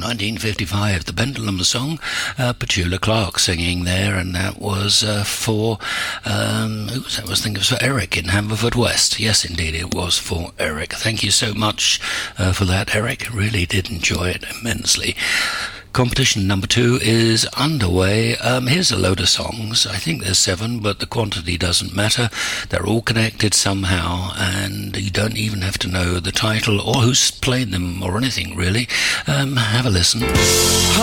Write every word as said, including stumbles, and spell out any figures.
nineteen fifty-five, the Pendulum song, uh, Petula Clark singing there, and that was uh, for, um, who was that? I was thinking it was for Eric in Haverfordwest. Yes, indeed, it was for Eric. Thank you so much uh, for that, Eric. Really did enjoy it immensely. Competition number two is underway. Um, here's a load of songs. I think there's seven, but the quantity doesn't matter. They're all connected somehow, and you don't even have to know the title or who's played them or anything, really. Um, have a listen.